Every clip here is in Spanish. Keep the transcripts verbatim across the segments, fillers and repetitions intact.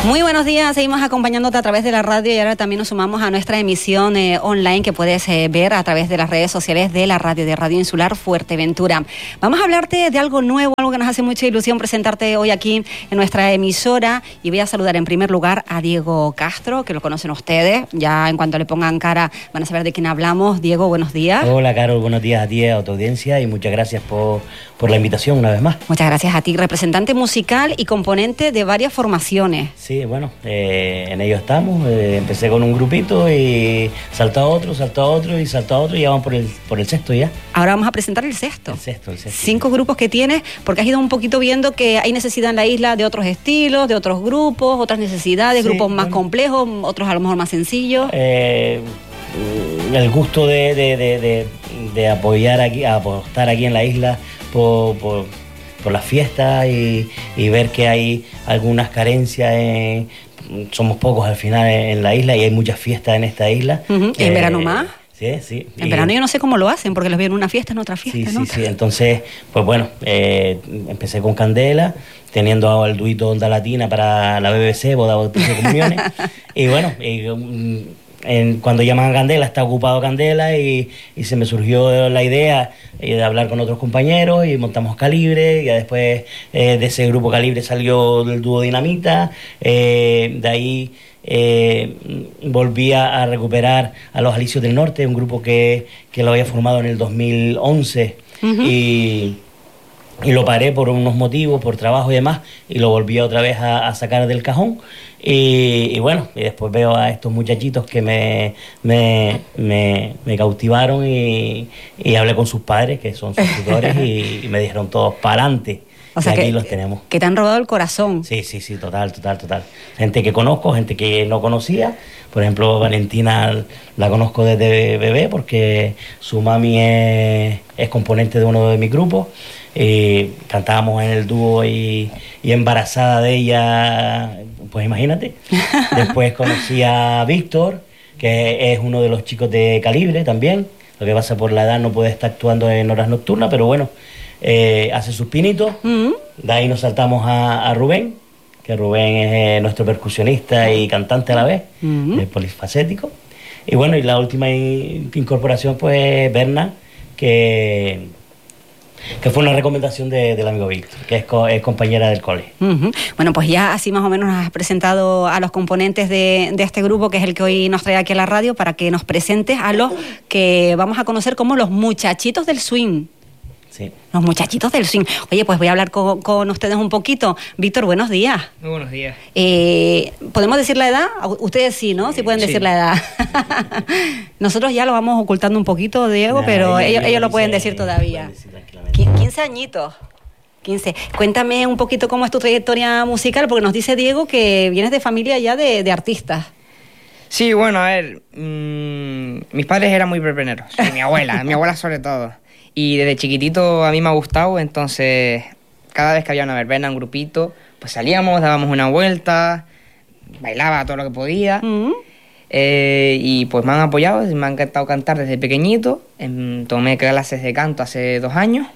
Muy buenos días, seguimos acompañándote a través de la radio y ahora también nos sumamos a nuestra emisión eh, online que puedes eh, ver a través de las redes sociales de la radio, de Radio Insular Fuerteventura. Vamos a hablarte de algo nuevo, algo que nos hace mucha ilusión presentarte hoy aquí en nuestra emisora y voy a saludar en primer lugar a Diego Castro, que lo conocen ustedes, ya en cuanto le pongan cara van a saber de quién hablamos. Diego, buenos días. Hola Carol, buenos días a ti, a tu audiencia y muchas gracias por, por la invitación una vez más. Muchas gracias a ti, representante musical y componente de varias formaciones. Sí, bueno, eh, en ello estamos. Eh, empecé con un grupito y saltó a otro, saltó a otro y saltó a otro y ya van por el, por el sexto ya. Ahora vamos a presentar el sexto. El sexto, el sexto. Cinco grupos que tienes, porque has ido un poquito viendo que hay necesidad en la isla de otros estilos, de otros grupos, otras necesidades, sí, grupos más bueno. complejos, otros a lo mejor más sencillos. Eh, el gusto de, de, de, de, de apoyar aquí, apostar aquí en la isla por... por por las fiestas y, y ver que hay algunas carencias, en, somos pocos al final en la isla y hay muchas fiestas en esta isla. Uh-huh. ¿En eh, verano más? Sí, sí. En y, verano yo no sé cómo lo hacen, porque los veo en una fiesta, en otra fiesta, sí, en sí, otra. Sí, entonces, pues bueno, eh, empecé con Candela, teniendo el duito Onda Latina para la B B C, boda, bautizo y comuniones, y bueno, y, um, En, cuando llaman a Candela, está ocupado Candela y, y se me surgió la idea eh, de hablar con otros compañeros y montamos Calibre, y después eh, de ese grupo Calibre salió el dúo Dinamita, eh, de ahí eh, volví a, a recuperar a los Alicios del Norte, un grupo que, que lo había formado en el dos mil once uh-huh. y... y lo paré por unos motivos, por trabajo y demás, y lo volví otra vez a, a sacar del cajón. Y, y bueno, y después veo a estos muchachitos que me, me, me, me cautivaron y, y hablé con sus padres, que son sus tutores, y, y me dijeron todos para adelante. O sea, y aquí que, los tenemos. Que te han robado el corazón. Sí, sí, sí, total, total, total. Gente que conozco, gente que no conocía. Por ejemplo, Valentina la conozco desde bebé porque su mami es, es componente de uno de mis grupos. Eh, cantábamos en el dúo y, y embarazada de ella, pues imagínate. Después conocí a Víctor, que es uno de los chicos de Calibre también. Lo que pasa por la edad no puede estar actuando en horas nocturnas, pero bueno, eh, hace sus pinitos. Uh-huh. De ahí nos saltamos a, a Rubén, que Rubén es eh, nuestro percusionista y cantante a la vez, uh-huh. eh, polifacético. Y bueno, y la última incorporación pues Berna, que... que fue una recomendación de, del amigo Víctor, que es, co, es compañera del cole. Uh-huh. Bueno, pues ya así más o menos nos has presentado a los componentes de, de este grupo, que es el que hoy nos trae aquí a la radio, para que nos presentes a los que vamos a conocer como los muchachitos del swing. Sí. Los muchachitos del swing. Oye, pues voy a hablar con, con ustedes un poquito. Víctor, buenos días. Muy buenos días. Eh, ¿Podemos decir la edad? Ustedes sí, ¿no? Sí pueden decir sí. la edad. Nosotros ya lo vamos ocultando un poquito, Diego, no, pero ellos, ellos lo pueden decir todavía. quince añitos. quince. Cuéntame un poquito cómo es tu trayectoria musical, porque nos dice Diego que vienes de familia ya de, de artistas. Sí, bueno, a ver, mmm, mis padres eran muy verbeneros, y mi abuela, mi abuela sobre todo. Y desde chiquitito a mí me ha gustado, entonces cada vez que había una verbena, un grupito, pues salíamos, dábamos una vuelta, bailaba todo lo que podía. Mm. Eh, y pues me han apoyado, me ha encantado cantar desde pequeñito. Eh, tomé clases de canto hace dos años.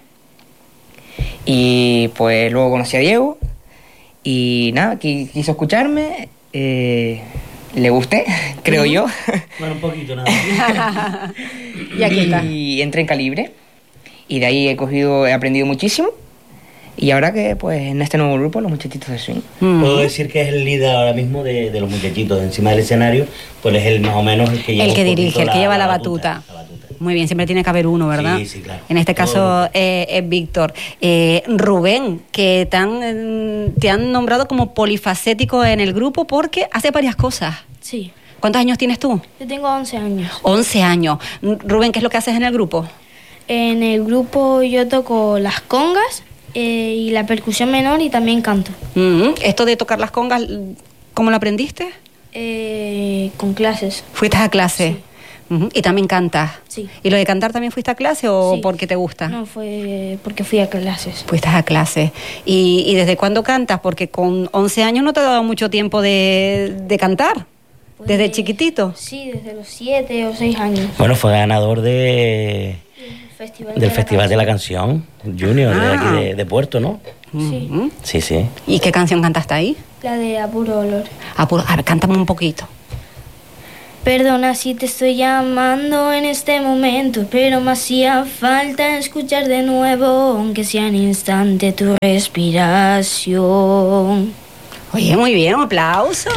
Y pues luego conocí a Diego. Y nada, quiso escucharme. Eh, le gusté, creo mm. yo. Bueno, un poquito nada. Y aquí está. Y entré en Calibre. Y de ahí he cogido, he aprendido muchísimo. Y ahora que, pues, en este nuevo grupo, los muchachitos de swing. Mm. Puedo decir que es el líder ahora mismo de, de los muchachitos. Encima del escenario, pues es el más o menos el que lleva El que dirige, el la, que lleva la, la, batuta. batuta, la batuta. Muy bien, siempre tiene que haber uno, ¿verdad? Sí, sí, claro. En este Todo caso eh, es Víctor. Eh, Rubén, que te han, te han nombrado como polifacético en el grupo porque hace varias cosas. Sí. ¿Cuántos años tienes tú? Yo tengo once años. once años. Rubén, ¿qué es lo que haces en el grupo? En el grupo yo toco las congas eh, y la percusión menor y también canto. Mm-hmm. ¿Esto de tocar las congas, cómo lo aprendiste? Eh, con clases. ¿Fuiste a clase? Sí. Uh-huh. ¿Y también cantas? Sí. ¿Y lo de cantar también fuiste a clase o sí. porque te gusta? No, fue porque fui a clases. Fuiste a clase. ¿Y, y desde cuándo cantas? Porque con once años no te ha dado mucho tiempo de, de cantar. Pues, ¿desde chiquitito? Sí, desde los siete o seis años. Bueno, fue ganador de... Festival del de Festival la de la Canción Junior, ah. de aquí de, de Puerto, ¿no? Sí. Ujú. Sí, sí. ¿Y qué canción cantaste ahí? La de A Puro Olor. Ah, puro- a ver, cántame un poquito. Perdona si te estoy llamando en este momento, pero me hacía falta escuchar de nuevo, aunque sea en instante, tu respiración. Oye, muy bien, un aplauso.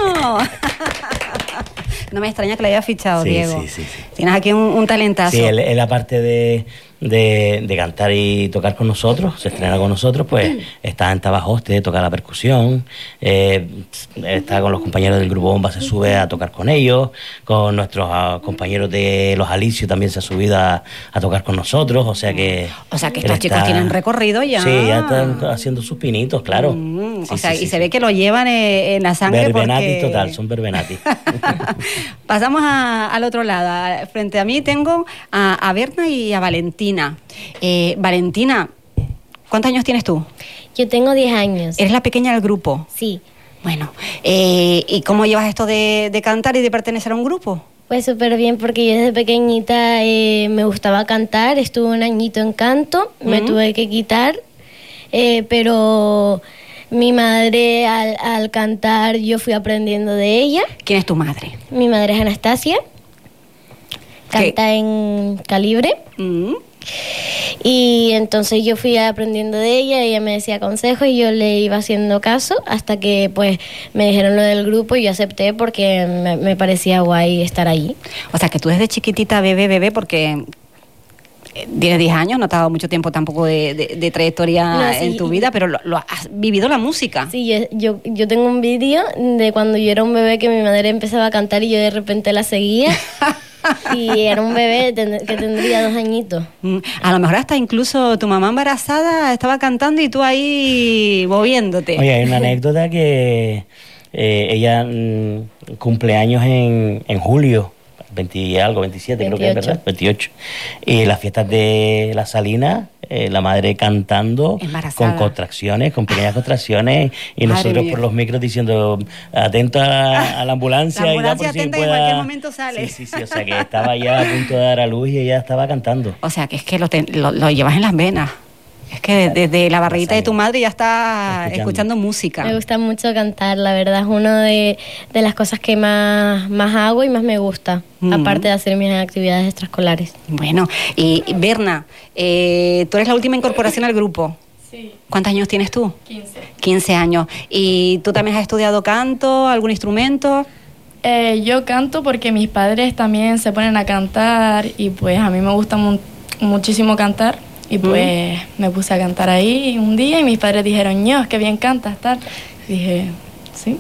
No me extraña que la haya fichado, Sí, Diego. sí, sí, sí. Tienes aquí un, un talentazo. Sí, él, él aparte de, de, de cantar y tocar con nosotros, se estrena con nosotros, pues está en Tabajoste, toca la percusión, eh, está con los compañeros del Grupo Bomba, se sube a tocar con ellos, con nuestros uh, compañeros de Los Alicios también se ha subido a, a tocar con nosotros, o sea que... O sea, que él estos chicos está- tienen recorrido ya. Sí, ya están haciendo sus pinitos, claro. Mm, Sí, o sea, sí, y sí, se sí. ve que lo llevan eh, en la sangre. Verbenati porque... total, son Verbenati. Pasamos a- al otro lado. A- Frente a mí tengo a, a Berna y a Valentina. Eh, Valentina, ¿cuántos años tienes tú? Yo tengo diez años. Eres la pequeña del grupo. Sí. Bueno, eh, ¿y cómo llevas esto de, de cantar y de pertenecer a un grupo? Pues súper bien porque yo desde pequeñita eh, me gustaba cantar, estuve un añito en canto, me Ujú. tuve que quitar, eh, pero mi madre al, al cantar yo fui aprendiendo de ella. ¿Quién es tu madre? Mi madre es Anastasia, ¿Qué? canta en Calibre. Mm. Y entonces yo fui aprendiendo de ella, ella me decía consejos y yo le iba haciendo caso hasta que pues me dijeron lo del grupo y yo acepté porque me, me parecía guay estar allí. O sea, que tú desde chiquitita, bebé, bebé, porque eh, tienes diez años, no te ha dado mucho tiempo tampoco de, de- de trayectoria No, sí. en tu vida, pero lo, lo has vivido la música. Sí, yo, yo, yo tengo un vídeo de cuando yo era un bebé que mi madre empezaba a cantar y yo de repente la seguía. Y era un bebé ten- que tendría dos añitos. Mm, A lo mejor hasta incluso tu mamá embarazada estaba cantando y tú ahí moviéndote. Oye, hay una anécdota que eh, ella mm, cumple años en, en julio, veinte y algo, veintisiete creo que es, veintiocho. ¿verdad? veintiocho. Y las fiestas de la Salina, eh, la madre cantando, Embarazada. con contracciones, con pequeñas contracciones, y Madre nosotros mía. por los micros diciendo, atento a, a la ambulancia. La y da ambulancia por si atenta y en pueda- cualquier momento sale. Sí, sí, sí, o sea que estaba ya a punto de dar a luz y ella estaba cantando. O sea, que es que lo, te- lo, lo llevas en las venas. Es que desde la barriguita de tu madre ya está Escuchando. escuchando música. Me gusta mucho cantar, la verdad es una de, de las cosas que más, más hago y más me gusta, Ujú. aparte de hacer mis actividades extraescolares. Bueno, y y Berna, eh, tú eres la última incorporación al grupo. Sí, ¿Cuántos años tienes tú? quince. quince años. ¿Y tú también has estudiado canto, algún instrumento? Eh, yo canto porque mis padres también se ponen a cantar y pues a mí me gusta mu- muchísimo cantar y pues me puse a cantar ahí un día y mis padres dijeron, ño, qué bien cantas, tal. Y dije, sí.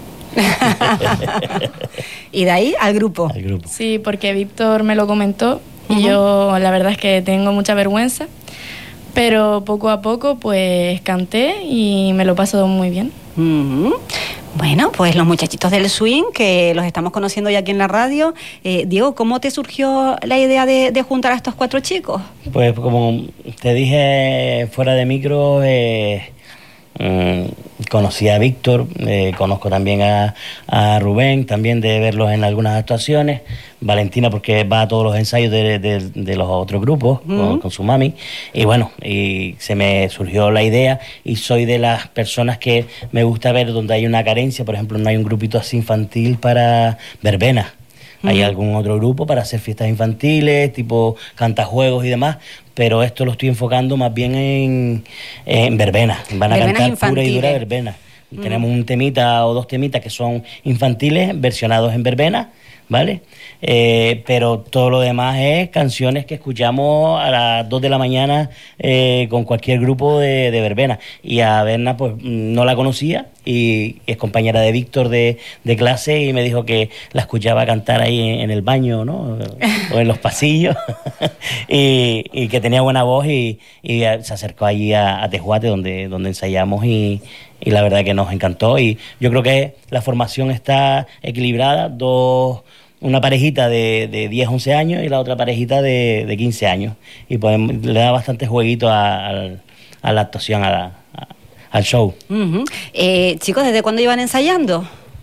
Y de ahí al grupo. Al grupo. Sí, porque Víctor me lo comentó y Ujú. yo la verdad es que tengo mucha vergüenza, pero poco a poco pues canté y me lo paso muy bien. Ujú. Bueno, pues los muchachitos del swing, que los estamos conociendo ya aquí en la radio. Eh, Diego, ¿cómo te surgió la idea de, de juntar a estos cuatro chicos? Pues como te dije fuera de micro, eh, mm, conocí a Víctor, eh, conozco también a, a Rubén, también de verlos en algunas actuaciones, Valentina porque va a todos los ensayos de, de- de los otros grupos con, Ujú. con su mami, y bueno, y se me surgió la idea y soy de las personas que me gusta ver donde hay una carencia, por ejemplo, no hay un grupito así infantil para verbenas. Hay Ujú. algún otro grupo para hacer fiestas infantiles, tipo cantajuegos y demás, pero esto lo estoy enfocando más bien en, en verbenas. Van a Verbenas cantar pura y dura infantiles. verbena. Tenemos un temita o dos temitas que son infantiles, versionados en verbena, ¿vale? Eh, pero todo lo demás es canciones que escuchamos a las dos de la mañana eh, con cualquier grupo de, de verbena. Y a Berna pues mm, no la conocía y es compañera de Víctor de, de clase y me dijo que la escuchaba cantar ahí en, en el baño, ¿no? O en los pasillos y, y que tenía buena voz y, y eh, se acercó allí a, a Tejuate donde, donde ensayamos y, y la verdad que nos encantó y yo creo que la formación está equilibrada, dos una parejita de, de diez, once años y la otra parejita de, de quince años y podemos, le da bastante jueguito a, a, a la actuación, a la- a- al show. Ujú. Eh, chicos, ¿desde cuándo iban ensayando?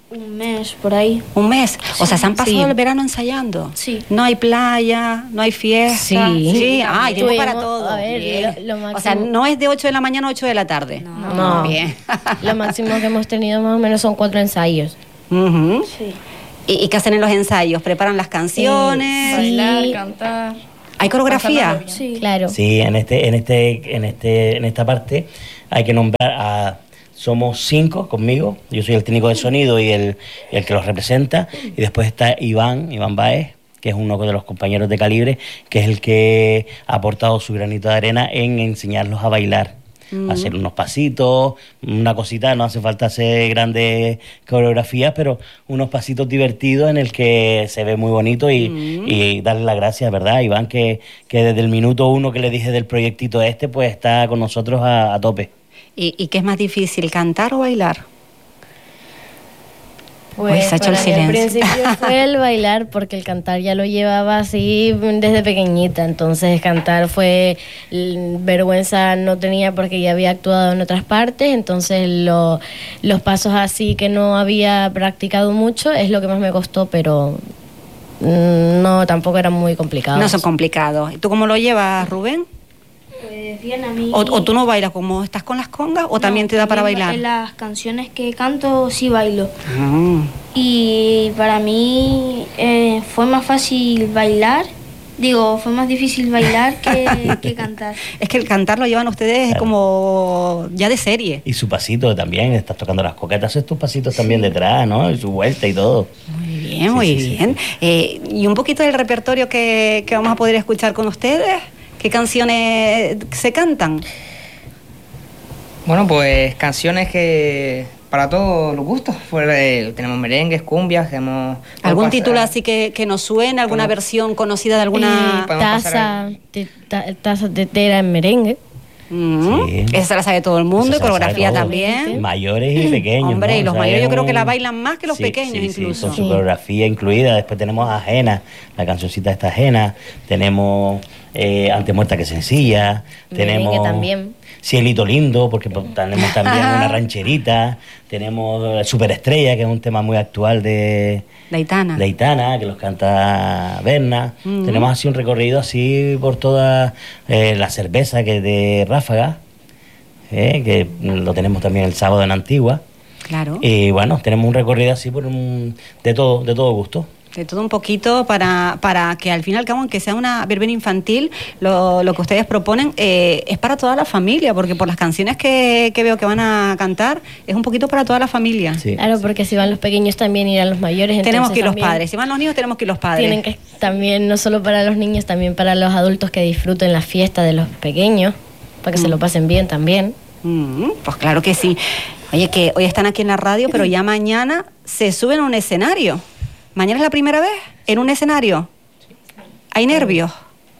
Un mes por ahí. ¿Un mes? O sea, se han pasado Sí. el verano ensayando. Sí. No hay playa, no hay fiesta. Sí. Sí, ah, hay tiempo para Tuvimos- todo. a ver, Bien. lo- lo O sea, máximo- no es de ocho de la mañana a ocho de la tarde. No. No. Bien. Lo máximo que hemos tenido más o menos son cuatro ensayos. Ujú. Sí. ¿Y, y qué hacen en los ensayos? ¿Preparan las canciones? Eh, sí. Bailar, cantar. ¿Hay coreografía? Pasárnoslo bien. Sí. Claro. Sí, en este, en este, en este, en esta parte hay que nombrar a somos cinco conmigo. Yo soy el técnico de sonido y el, y el que los representa. Y después está Iván, Iván Baez, que es uno de los compañeros de Calibre, que es el que ha aportado su granito de arena en enseñarlos a bailar. Mm. Hacer unos pasitos, una cosita, no hace falta hacer grandes coreografías, pero unos pasitos divertidos en el que se ve muy bonito y, Mm. y darle las gracias, ¿verdad? Iván, que, que desde el minuto uno que le dije del proyectito este, pues está con nosotros a, a tope. ¿Y, ¿Y qué es más difícil, cantar o bailar? Uy, Pues se ha hecho para el mí al silencio. principio fue el bailar, porque el cantar ya lo llevaba así desde pequeñita. Entonces cantar fue l- vergüenza no tenía porque ya había actuado en otras partes. Entonces lo- los pasos así que no había practicado mucho es lo que más me costó, pero mm, no, tampoco eran muy complicados. No son complicados. ¿Y tú cómo lo llevas, Rubén? Pues bien, a mí. ¿O, o tú no bailas como estás con las congas o también No, te da para también bailar? En las canciones que canto sí bailo. Ah. Y para mí eh, fue más fácil bailar. Digo, fue más difícil bailar que, que cantar. Es que el cantar lo llevan ustedes Claro. como ya de serie. Y su pasito también, estás tocando las coquetas, haces tus pasitos también detrás, ¿no? Y su vuelta y todo. Muy bien, Sí, muy sí, sí, bien. Eh, y un poquito del repertorio que, que vamos a poder escuchar con ustedes. ¿Qué canciones se cantan? Bueno, pues canciones que para todos los gustos. Pues, eh, tenemos merengues, cumbias, tenemos... ¿Algún podemos título pasar- así que, que nos suene? ¿Alguna Podemos- versión conocida de alguna...? podemos taza, pasar te- ta- taza de tera en merengue. Mm, Sí. Esa se la sabe todo el mundo, Esa y se la sabe coreografía todo. también. Mayores y pequeños. Hombre, ¿no? y los O sea, mayores es yo creo que un- la bailan más que los Sí, pequeños sí, sí, incluso. con su Sí. coreografía incluida. Después tenemos Ajena, la cancioncita esta Ajena. Tenemos eh, Antemuerta que sencilla. Merengue Tenemos también. Cielito lindo, porque pues, tenemos también una rancherita. Tenemos Superestrella, que es un tema muy actual de, La Aitana. de Aitana, que los canta Berna. Mm. Tenemos así un recorrido así por toda eh, la cerveza que es de Ráfaga, eh, que lo tenemos también el sábado en Antigua. Claro. Y bueno, tenemos un recorrido así por un, de todo, de todo gusto. De todo un poquito para, para que al fin y al cabo, aunque sea una verbena infantil, lo, lo que ustedes proponen eh, es para toda la familia, porque por las canciones que, que veo que van a cantar, es un poquito para toda la familia. Sí. Claro, porque si van los pequeños también irán los mayores. Tenemos entonces que ir los también padres. Si van los niños, tenemos que ir los padres. Tienen que también, no solo para los niños, también para los adultos que disfruten la fiesta de los pequeños, para que se lo pasen bien también. Mm, pues claro que sí. Oye, que hoy están aquí en la radio, pero ya mañana se suben a un escenario. ¿Mañana es la primera vez en un escenario? ¿Hay nervios?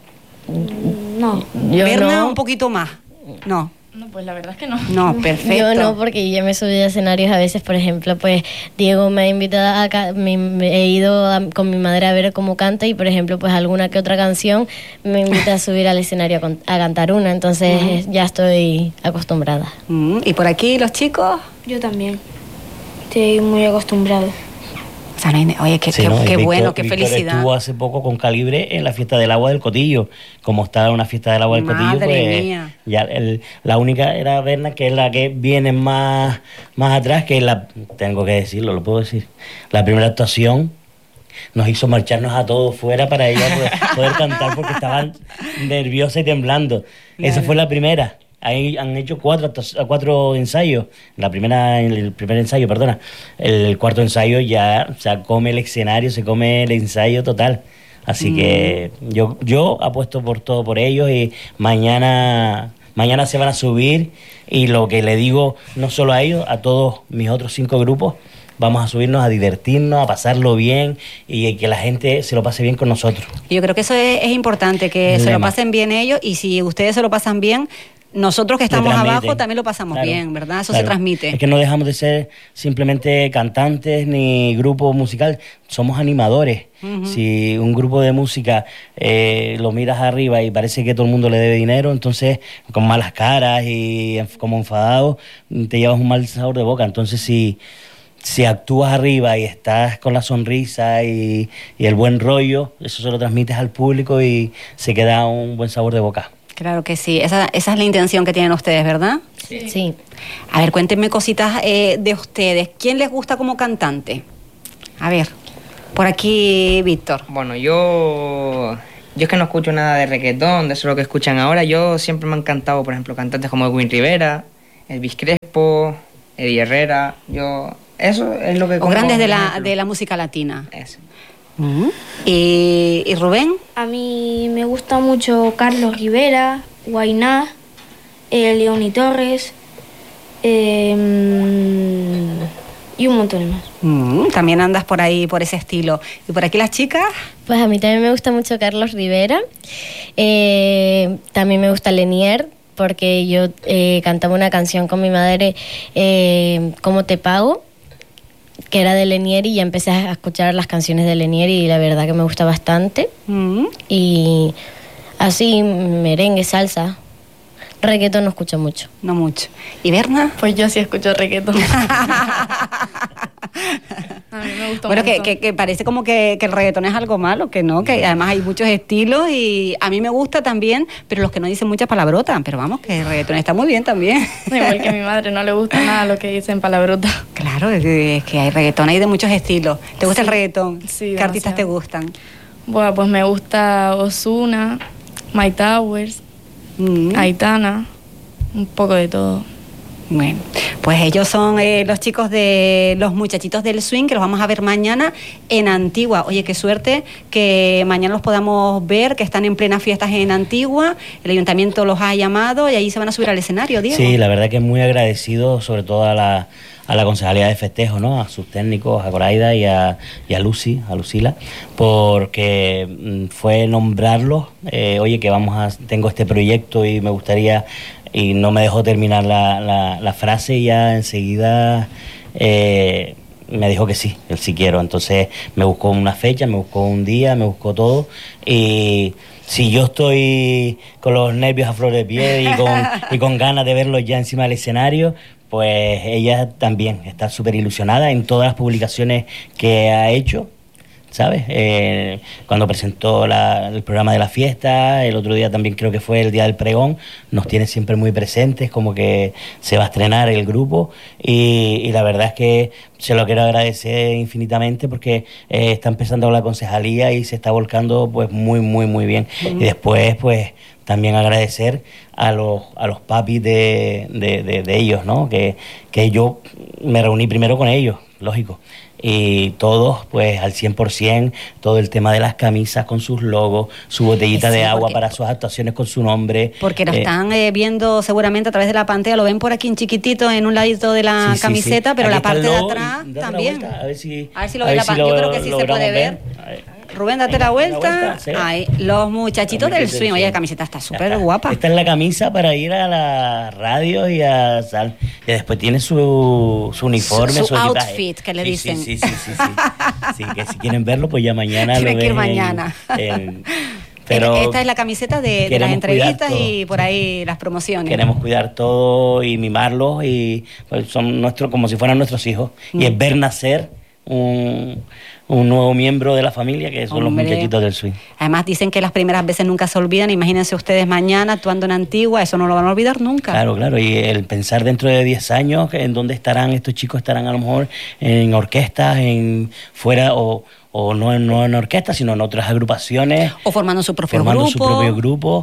No. Yo Berna, no, un poquito más. No, No, pues la verdad es que no. no, perfecto. yo no, porque yo me subí a escenarios a veces, por ejemplo, pues Diego me ha invitado a ca- me, me he ido a- con mi madre a ver cómo canta y, por ejemplo, pues alguna que otra canción me invita a subir al escenario a, con- a cantar una, entonces ya estoy acostumbrada. Mm, ¿y por aquí los chicos? Yo también. Estoy muy acostumbrado. O sea, no hay- oye, qué, Sí, qué- ¿no? Y qué Víctor- bueno, qué Víctor felicidad. estuvo hace poco con Calibre en la fiesta del agua del Cotillo. Como está una fiesta del agua del Cotillo, Madre pues mía. ya el- la única era Berna, que es la que viene más, más atrás, que es la, tengo que decirlo, lo puedo decir, la primera actuación nos hizo marcharnos a todos fuera para ella poder, poder cantar porque estaban nerviosa y temblando. Esa Claro. fue la primera. Ahí han hecho cuatro, actua- cuatro ensayos. La primera, el primer ensayo, perdona. El cuarto ensayo ya se come el escenario, se come el ensayo total. Así que yo, yo apuesto por todo por ellos y mañana, mañana se van a subir y lo que le digo no solo a ellos, a todos mis otros cinco grupos, vamos a subirnos a divertirnos, a pasarlo bien y que la gente se lo pase bien con nosotros. Yo creo que eso es, es importante, que El se lo lema. pasen bien ellos, y si ustedes se lo pasan bien, nosotros que Le estamos transmiten. abajo también lo pasamos Claro, bien, ¿verdad? Eso claro. se transmite. Es que no dejamos de ser simplemente cantantes ni grupo musical, somos animadores. Ujú. Si un grupo de música eh, lo miras arriba y parece que todo el mundo le debe dinero, entonces con malas caras y enf- como enfadado, te llevas un mal sabor de boca. Entonces si si actúas arriba y estás con la sonrisa y, y el buen rollo, eso se lo transmites al público y se queda un buen sabor de boca. Claro que sí, esa, esa es la intención que tienen ustedes, ¿verdad? Sí. sí. A ver, cuéntenme cositas eh, de ustedes. ¿Quién les gusta como cantante? A ver, por aquí, Víctor. Bueno, yo... Yo es que no escucho nada de reggaetón, de eso lo que escuchan ahora. Yo siempre me han encantado, por ejemplo, cantantes como Edwin Rivera, Elvis Crespo, Eddie Herrera. Yo... Eso es lo que... O grandes de la, de la música latina. Eso. Uh-huh. ¿Y, ¿Y Rubén? A mí me gusta mucho Carlos Rivera, Guainá, eh, Leoni Torres eh, y un montón más. Uh-huh. También andas por ahí, por ese estilo. ¿Y por aquí las chicas? Pues a mí también me gusta mucho Carlos Rivera. Eh, también me gusta Lenier, porque yo eh, cantaba una canción con mi madre, eh, ¿Cómo te pago?, que era de Lenier, y ya empecé a escuchar las canciones de Lenier y la verdad que me gusta bastante. Uh-huh. Y así, merengue, salsa. Reggaetón no escucho mucho. No mucho. ¿Y Berna? Pues yo sí escucho reggaetón. A mí me gusta Bueno, mucho. que, que, que parece como que, que el reggaetón es algo malo, que no, que además hay muchos estilos y a mí me gusta también, pero los que no dicen muchas palabrotas, pero vamos, que el reggaetón está muy bien también. Igual que a mi madre no le gusta nada lo que dicen palabrotas. Claro, es que, es que hay reggaetón, hay de muchos estilos. ¿Te gusta Sí. el reggaetón? Sí, ¿Qué artistas te demasiado. gustan? Bueno, pues me gusta Ozuna, My Towers, Mm. Aitana, un poco de todo. Bueno, pues ellos son eh, los chicos de los muchachitos del swing, que los vamos a ver mañana en Antigua. Oye, qué suerte que mañana los podamos ver, que están en plenas fiestas en Antigua. El ayuntamiento los ha llamado y ahí se van a subir al escenario, Diego. Sí, la verdad que muy agradecido, sobre todo a la, a la Concejalía de Festejo, ¿no? A sus técnicos, a Coraida y a, y a Lucy, a Lucila, porque mm, fue nombrarlos. Eh, oye, que vamos a, tengo este proyecto y me gustaría, y no me dejó terminar la, la, la frase y ya enseguida eh, me dijo que sí, él sí quiero. Entonces me buscó una fecha, me buscó un día, me buscó todo, y si yo estoy con los nervios a flor de piel y con, y con ganas de verlos ya encima del escenario, pues ella también está súper ilusionada en todas las publicaciones que ha hecho, ¿sabes? Eh, cuando presentó la, el programa de la fiesta, el otro día también creo que fue el día del pregón, nos tiene siempre muy presentes, como que se va a estrenar el grupo, y, y la verdad es que se lo quiero agradecer infinitamente porque eh, está empezando la concejalía y se está volcando pues muy, muy, muy bien. Mm. Y después, pues, también agradecer a los, a los papis de, de, de, de ellos, ¿no? Que, que yo me reuní primero con ellos, lógico. Y todos, pues al cien por ciento, todo el tema de las camisas con sus logos, su botellita sí, de agua porque, para sus actuaciones con su nombre. Porque lo eh, están eh, viendo seguramente a través de la pantalla, lo ven por aquí en chiquitito en un ladito de la sí, camiseta, sí, sí. pero Aquí la parte de atrás y, también. Vuelta, a ver si, a ver si lo ve la pantalla. Yo creo que sí se puede ver. ver. Rubén, date la vuelta. La vuelta ¿sí? Ahí, los muchachitos del swing. Oye, la camiseta está súper guapa. Esta es la camisa para ir a la radio y a sal. Y después tiene su, su uniforme, su, su, su outfit, equipaje. que le sí, dicen. Sí, sí, sí, sí, sí. Sí, que si quieren verlo, pues ya mañana Tienen lo que ir ven mañana. En, en, pero esta es la camiseta de, de las entrevistas y por ahí las promociones. Queremos cuidar todo y mimarlos, y pues son nuestros, como si fueran nuestros hijos. Mm. Y es ver nacer un, un nuevo miembro de la familia, que son Hombre. los muchachitos del swing. Además dicen que las primeras veces nunca se olvidan. Imagínense ustedes mañana actuando en Antigua, eso no lo van a olvidar nunca. Claro, claro, y el pensar dentro de diez años en dónde estarán estos chicos, estarán a lo mejor en orquestas, en fuera o... o no en, no en orquesta, sino en otras agrupaciones. O formando su propio formando grupo. Formando su propio grupo.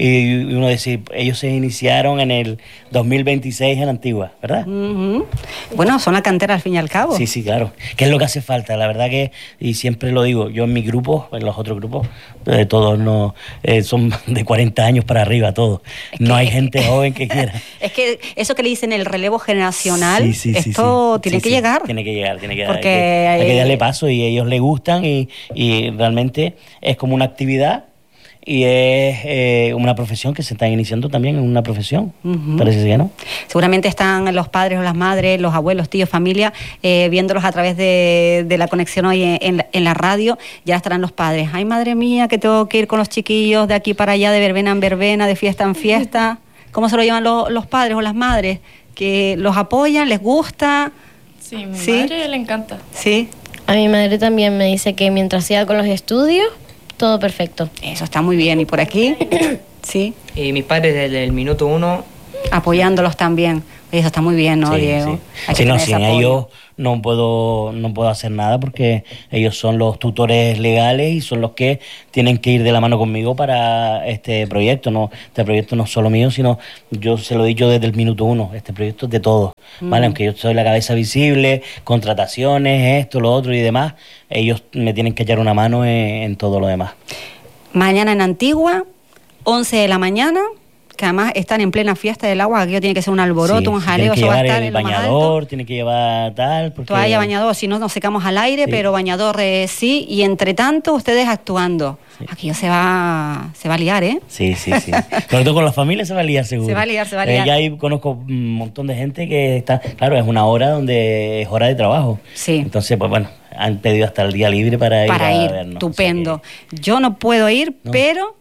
Y uno decir, ellos se iniciaron en el dos mil veintiséis en Antigua, ¿verdad? Uh-huh. Bueno, son la cantera al fin y al cabo. Sí, sí, claro. ¿Qué es lo que hace falta? La verdad que, y siempre lo digo, yo en mi grupo, en los otros grupos, eh, todos no, eh, son de cuarenta años para arriba, todos. Es que, no hay gente es, joven que quiera. Es que eso que le dicen el relevo generacional, sí, sí, esto sí, sí. tiene sí, que sí. llegar. Tiene que llegar, tiene que llegar. Porque hay, que, hay que darle paso, y a ellos les gustan, y, y realmente es como una actividad y es eh, una profesión que se está iniciando también, en una profesión. Uh-huh. Parece que no. Seguramente están los padres o las madres, los abuelos, tíos, familia, eh, viéndolos a través de, de la conexión hoy en, en, la, en la radio. Ya estarán los padres. Ay, madre mía, que tengo que ir con los chiquillos de aquí para allá, de verbena en verbena, de fiesta en fiesta. ¿Cómo se lo llevan los, los padres o las madres? ¿Que los apoyan, les gusta? Sí, Sí, mi ¿Sí? madre le encanta. Sí, A mi madre también me dice que mientras siga con los estudios, todo perfecto. eso está muy bien. ¿Y por aquí? Sí, Y mis padres desde el minuto uno, apoyándolos también. Eso está muy bien, ¿no, Sí, Diego? sí. Hay que Sí, no, tener ese sin apoyo. ellos no puedo, no puedo hacer nada porque ellos son los tutores legales y son los que tienen que ir de la mano conmigo para este proyecto. No, este proyecto no es solo mío, sino yo se lo he dicho desde el minuto uno. Este proyecto es de todos, ¿vale? Mm. Aunque yo soy la cabeza visible, contrataciones, esto, lo otro y demás, ellos me tienen que echar una mano en, en todo lo demás. Mañana en Antigua, once de la mañana, que además están en plena fiesta del agua, aquello tiene que ser un alboroto, Sí, un sí, jaleo, tiene que eso va a llevar estar el en lo más alto. bañador, tiene que llevar tal, porque... Toalla, bañador, si no nos secamos al aire, Sí. pero bañador eh, sí, y entre tanto ustedes actuando. Sí. Aquello se va, se va a liar, ¿eh? Sí, sí, sí. Sobre todo con la familia se va a liar seguro. Se va a liar, se va a Eh, liar. ya ahí conozco un montón de gente que está... Claro, es una hora donde es hora de trabajo. Sí. Entonces, pues bueno, han pedido hasta el día libre para ir Para a ir, vernos. estupendo. O sea Yo no puedo ir, No. pero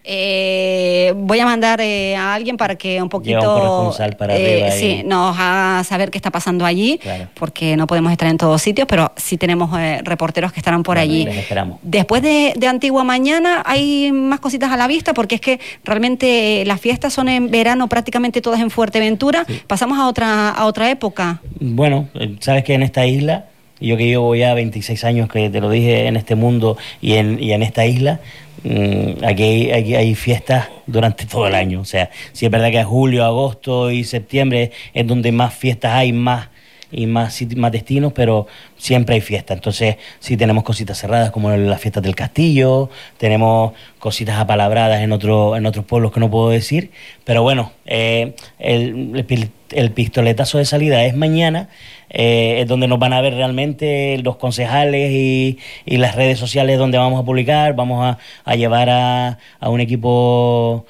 eh, voy a mandar eh, a alguien para que un poquito Lleva un corresponsal para eh, arriba y- sí, nos haga saber qué está pasando allí, Claro. porque no podemos estar en todos sitios, pero sí tenemos eh, reporteros que estarán por Bueno, allí. les esperamos. Después de, de Antigua mañana hay más cositas a la vista, porque es que realmente eh, las fiestas son en verano prácticamente todas en Fuerteventura. Pasamos a otra a otra época. que, bueno, eh, sabes que en esta isla, yo que llevo ya veintiséis años, que te lo dije, en este mundo y en, y en esta isla, mm, aquí, hay, aquí hay fiestas durante todo el año. O sea, sí es verdad que julio, agosto y septiembre es donde más fiestas hay, más y más, sit- más destinos, pero siempre hay fiestas. Entonces sí tenemos cositas cerradas como las fiestas del castillo, tenemos cositas apalabradas en, otro, en otros pueblos que no puedo decir, pero bueno, eh, el, el pil- el pistoletazo de salida es mañana, eh, es donde nos van a ver realmente los concejales y, y las redes sociales donde vamos a publicar, vamos a, a llevar a, a un equipo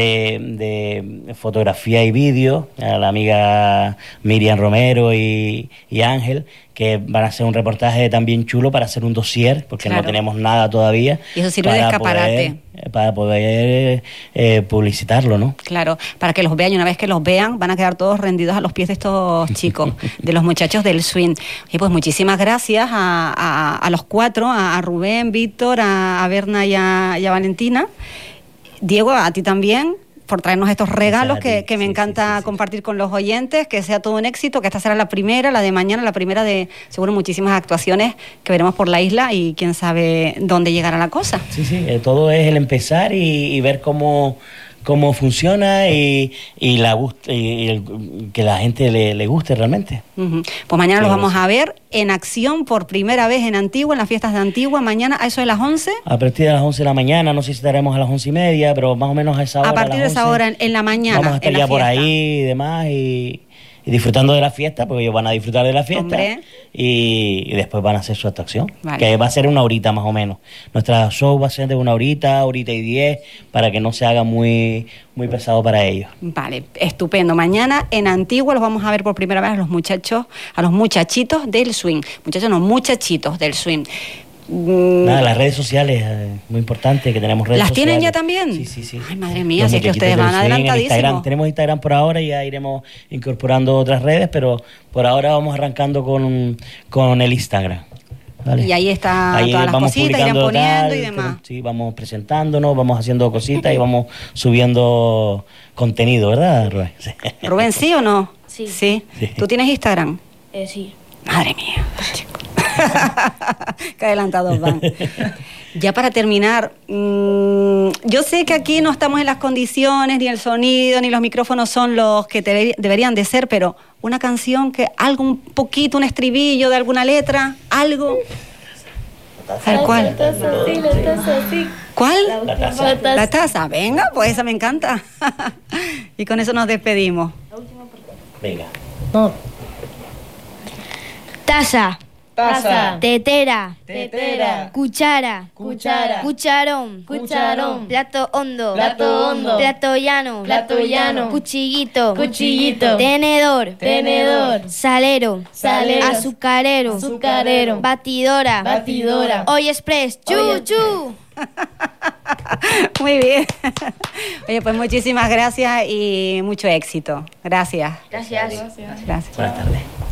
de, de fotografía y vídeo, a la amiga Miriam Romero y, y Ángel, que van a hacer un reportaje también chulo para hacer un dossier, porque Claro. no tenemos nada todavía. Y eso sirve de para escaparate. poder- para poder eh, publicitarlo, ¿no? Claro, para que los vean, y una vez que los vean van a quedar todos rendidos a los pies de estos chicos, de los muchachos del swing. Y pues muchísimas gracias a, a- a los cuatro, a, a Rubén, Víctor, a, a Berna y a, y a Valentina. Diego, a ti también, por traernos estos regalos Gracias a que, ti. que me Sí, encanta sí, sí, sí. compartir con los oyentes, que sea todo un éxito, que esta será la primera, la de mañana, la primera de seguro muchísimas actuaciones que veremos por la isla y quién sabe dónde llegará la cosa. Sí, sí, eh, todo es el empezar y, y ver cómo, cómo funciona y, y, la gust- y- y el- que la gente le, le guste realmente. Ujú. Pues mañana los Claro, vamos sí. a ver en acción por primera vez en Antigua, en las fiestas de Antigua, mañana a eso de las once. A partir de las once de la mañana, no sé si estaremos a las once y media, pero más o menos a esa hora. A partir de las esa once, hora en, en la mañana. vamos a estar en la ya por fiesta. ahí y demás y, y disfrutando de la fiesta, porque ellos van a disfrutar de la fiesta. Hombre. Y, y después van a hacer su actuación, Vale. que va a ser una horita más o menos. Nuestra show va a ser de una horita, horita y diez, para que no se haga muy, muy pesado para ellos. Vale, estupendo. Mañana en Antigua los vamos a ver por primera vez a los muchachos, a los muchachitos del swing. Muchachos, no, muchachitos del swing. Mm, Nada, las redes sociales, eh, muy importante que tenemos redes ¿Las sociales. tienen ya también? Sí, sí, sí. Ay, madre mía, Los si es que muchachitos ustedes del van swing en adelantadísimos. Instagram. Tenemos Instagram por ahora y ya iremos incorporando otras redes, pero por ahora vamos arrancando con, con el Instagram. ¿vale? Y ahí está Ahí todas las vamos cositas, irán publicando poniendo tal, y demás. Sí, vamos presentándonos, vamos haciendo cositas y vamos subiendo contenido, ¿verdad, Rubén? Sí. Rubén, ¿sí o no? Sí. ¿Sí? Sí. ¿Tú tienes Instagram? Eh, sí. Madre mía, chico. Qué adelantados van. Ya para terminar, mmm, yo sé que aquí no estamos en las condiciones, ni el sonido, ni los micrófonos son los que te- deberían de ser, pero una canción que algo un poquito, un estribillo de alguna letra, algo. ¿Al cuál? ¿Cuál? La taza. La taza. Venga, pues esa me encanta. Y con eso nos despedimos. Venga. No. Taza, taza, tetera, tetera, cuchara, cuchara, cucharón, cucharón, plato hondo, plato hondo, plato llano, plato llano, cuchillito, cuchillito, tenedor, tenedor, salero, salero, azucarero, azucarero, batidora, batidora, Hoy Express, chu, Hoy chu. Muy bien. Oye, pues muchísimas gracias y mucho éxito. Gracias. Gracias. Gracias. Buenas tardes.